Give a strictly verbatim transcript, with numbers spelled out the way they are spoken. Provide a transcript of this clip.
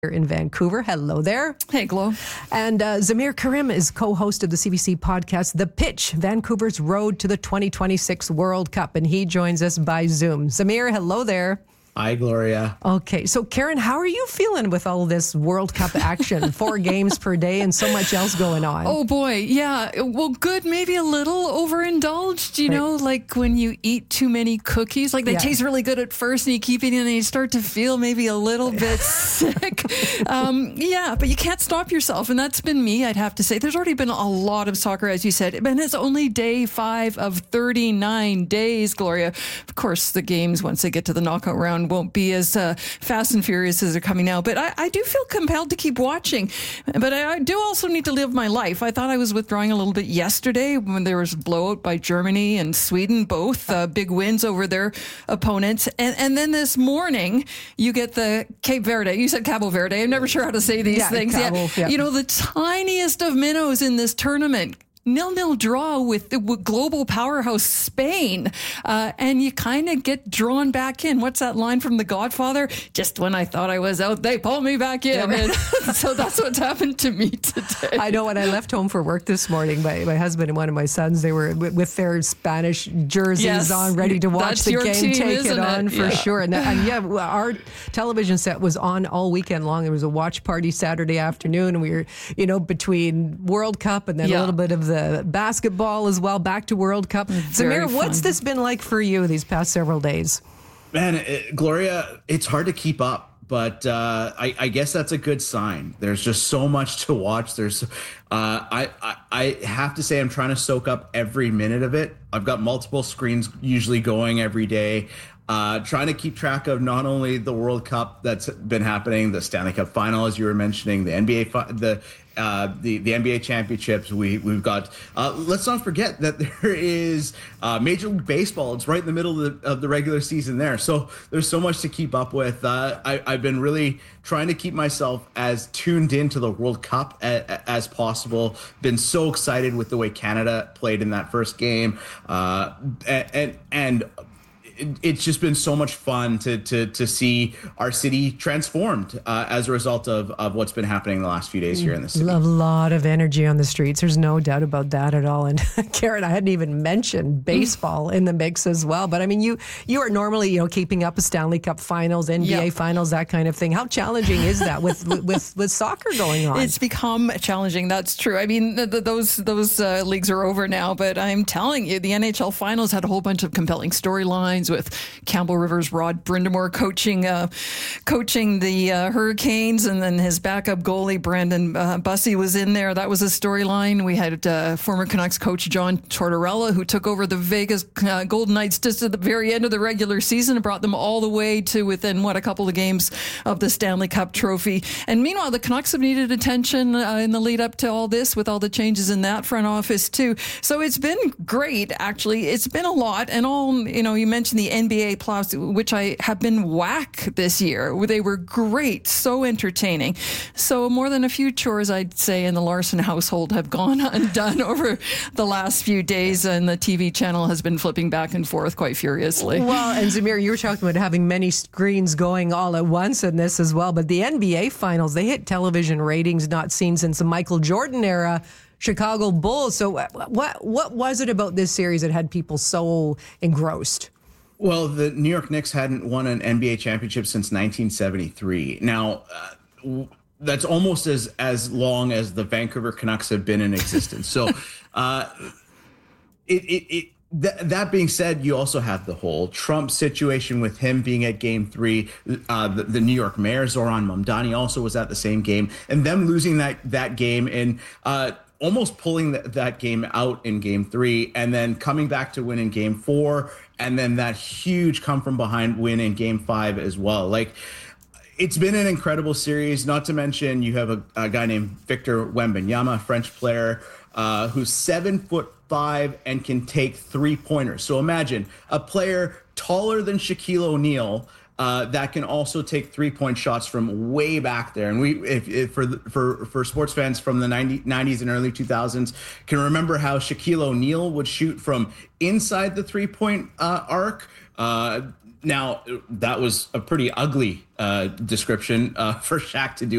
in Vancouver. Hello there. Hey, Glo. And uh, Zamir Karim is co-host of the C B C podcast, The Pitch, Vancouver's Road to the twenty twenty-six World Cup. And he joins us by Zoom. Zamir, hello there. Hi, Gloria. Okay, so Karen, how are you feeling with all this World Cup action? Four games per day and so much else going on. Oh, boy. Yeah. Well, good. Maybe a little overindulged, you Right. know, like when you eat too many cookies. Like they Yeah. taste really good at first and you keep eating and you start to feel maybe a little bit sick. Um, yeah, but you can't stop yourself. And that's been me, I'd have to say. There's already been a lot of soccer, as you said. And it's only day five of thirty-nine days, Gloria. Of course, the games, once they get to the knockout round, won't be as uh, fast and furious as they're coming now. But I, I do feel compelled to keep watching. But I, I do also need to live my life. I thought I was withdrawing a little bit yesterday when there was a blowout by Germany and Sweden, both uh, big wins over their opponents. And, and then this morning, you get the Cape Verde. You said Cabo Verde. I'm never sure how to say these Yeah, things. Cabo, yeah. yeah. You know, the tiniest of minnows in this tournament. Nil-nil draw with the with global powerhouse Spain. Uh, and you kind of get drawn back in. What's that line from The Godfather? Just when I thought I was out, they pulled me back in. Yeah. And so that's what's happened to me today. I know when I left home for work this morning, my, my husband and one of my sons, they were w- with their Spanish jerseys Yes. on, ready to watch That's the your game, team, take it isn't on it? for Yeah. sure. And, that, and yeah, well, our television set was on all weekend long. There was a watch party Saturday afternoon. And we were, you know, between World Cup and then Yeah. a little bit of the basketball as well, back to World Cup. Very Zamir, what's fun. this been like for you these past several days? Man, it, Gloria, it's hard to keep up, but uh, I, I guess that's a good sign. There's just so much to watch. There's, uh, I, I, I have to say, I'm trying to soak up every minute of it. I've got multiple screens usually going every day. Uh, trying to keep track of not only the World Cup that's been happening, the Stanley Cup Final, as you were mentioning, the N B A, fi- the uh, the the N B A championships. We we've got. Uh, let's not forget that there is uh, Major League Baseball. It's right in the middle of the, of the regular season there. So there's so much to keep up with. Uh, I, I've been really trying to keep myself as tuned into the World Cup a, as possible. Been so excited with the way Canada played in that first game, uh, and and. and it's just been so much fun to to to see our city transformed uh, as a result of of what's been happening the last few days here in the city. A lot of energy on the streets. There's no doubt about that at all. And Karen, I hadn't even mentioned baseball in the mix as well. But I mean, you you are normally, you know, keeping up with Stanley Cup finals, N B A Yep. finals, that kind of thing. How challenging is that with with with soccer going on? It's become challenging. That's true. I mean, the, the, those those uh, leagues are over now, but I'm telling you, the N H L finals had a whole bunch of compelling storylines with Campbell Rivers, Rod Brindamore coaching uh, coaching the uh, Hurricanes, and then his backup goalie Brandon uh, Bussey was in there. That was a storyline. We had uh, former Canucks coach John Tortorella, who took over the Vegas uh, Golden Knights just at the very end of the regular season and brought them all the way to within what a couple of games of the Stanley Cup trophy. And meanwhile, the Canucks have needed attention uh, in the lead up to all this, with all the changes in that front office too. So it's been great, actually. It's been a lot. And all, you know, you mentioned the N B A playoffs, which I have been whack this year. They were great, so entertaining. So more than a few chores, I'd say, in the Larson household have gone undone over the last few days, and the T V channel has been flipping back and forth quite furiously. Well, and Zamir, you were talking about having many screens going all at once in this as well. But the N B A finals, they hit television ratings not seen since the Michael Jordan era. Chicago Bulls. So what what was it about this series that had people so engrossed? Well, the New York Knicks hadn't won an N B A championship since nineteen seventy-three. Now, uh, that's almost as as long as the Vancouver Canucks have been in existence. So, uh, it it. it Th- that being said, you also have the whole Trump situation with him being at game three. Uh, the, the New York mayor, Zoran Mamdani, also was at the same game, and them losing that that game and uh, almost pulling th- that game out in game three, and then coming back to win in game four, and then that huge come from behind win in game five as well. Like, it's been an incredible series, not to mention you have a, a guy named Victor Wembanyama, French player, uh, who's seven foot five and can take three pointers. So imagine a player taller than Shaquille O'Neal uh, that can also take three point shots from way back there. And we, if, if for for for sports fans from the nineties and early two thousands, can remember how Shaquille O'Neal would shoot from inside the three point uh, arc. Uh, now, that was a pretty ugly uh, description uh, for Shaq to do